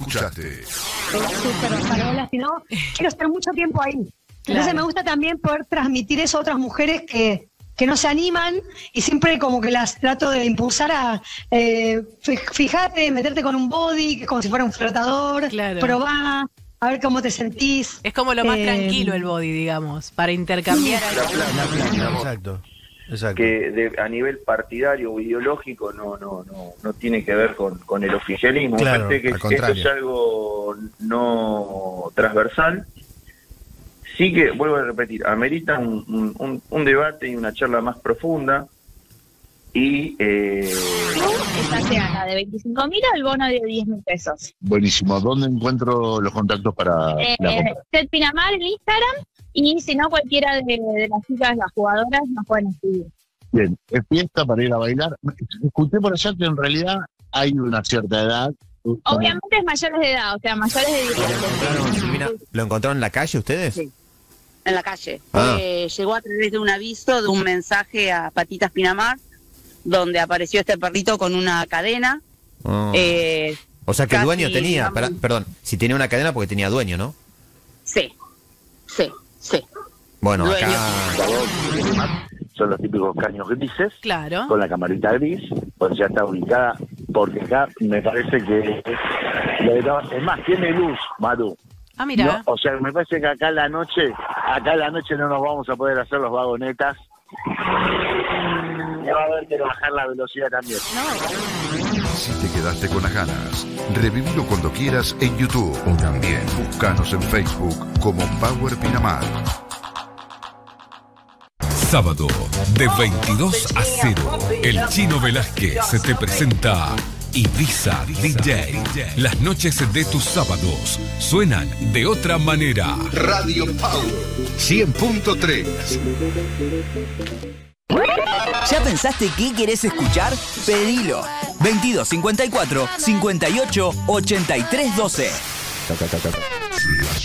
escuchaste. Súper, Rosarola, si no, quiero estar mucho tiempo ahí. Entonces me gusta también poder transmitir eso a otras mujeres que no se animan y siempre como que las trato de impulsar a fíjate, meterte con un body, que es como si fuera un flotador, probá, a ver cómo te sentís. Es como lo más tranquilo el body, digamos, para intercambiar. Exacto. Que a nivel partidario o ideológico no tiene que ver con el oficialismo. Claro, que al esto contrario. es algo no transversal. Sí que, vuelvo a repetir, amerita un debate y una charla más profunda. Y esta sea la de 25.000 o el bono de 10.000 pesos. Buenísimo. ¿Dónde encuentro los contactos para la compra? Set Pinamar en Instagram, y si no, cualquiera de las chicas, las jugadoras, nos pueden escribir. Bien, es fiesta para ir a bailar. Escuché por allá que en realidad hay una cierta edad. Obviamente es mayores de edad, o sea, mayores de 18. ¿Lo encontraron en la calle ustedes? Sí, en la calle. Ah. Llegó a través de un aviso, de un mensaje a Patitas Pinamar, donde apareció este perrito con una cadena. Oh. O sea que el dueño tenía, perdón, si tenía una cadena porque tenía dueño, ¿no? Sí. Bueno, Dueño. acá... son los típicos caños grises, Claro. con la camarita gris, pues ya está ubicada, porque acá me parece que es más, tiene luz, Maru. Ah, mira. No, o sea, me parece que acá a la noche no nos vamos a poder hacer los vagonetas. Y va a haber que bajar la velocidad también. Si te quedaste con las ganas, revivilo cuando quieras en YouTube o también búscanos en Facebook como Power Pinamar. Sábado, de 22 a 0, el Chino Velázquez se te presenta Ibiza DJ. Las noches de tus sábados suenan de otra manera. Radio Power 100.3. ¿Ya pensaste qué querés escuchar? Pedilo. 22 54 58 83 12.